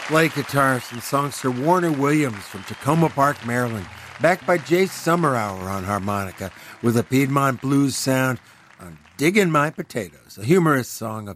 Slate guitarist and songster Warner Williams from Tacoma Park, Maryland, backed by Jay Summerhour on harmonica with a Piedmont blues sound on Diggin' My Potatoes, a humorous song of